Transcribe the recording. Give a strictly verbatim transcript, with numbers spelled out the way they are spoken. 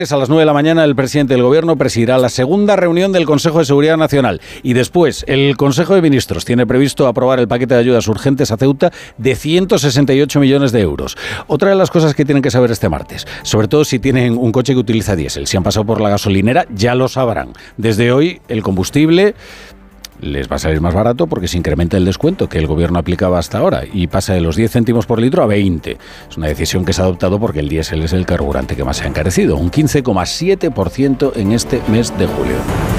A las nueve de la mañana el presidente del Gobierno presidirá la segunda reunión del Consejo de Seguridad Nacional y después el Consejo de Ministros tiene previsto aprobar el paquete de ayudas urgentes a Ceuta de ciento sesenta y ocho millones de euros. Otra de las cosas que tienen que saber este martes, sobre todo si tienen un coche que utiliza diésel, si han pasado por la gasolinera ya lo sabrán. Desde hoy el combustible les va a salir más barato porque se incrementa el descuento que el Gobierno aplicaba hasta ahora y pasa de los diez céntimos por litro a veinte. Es una decisión que se ha adoptado porque el diésel es el carburante que más se ha encarecido, un quince coma siete por ciento en este mes de julio.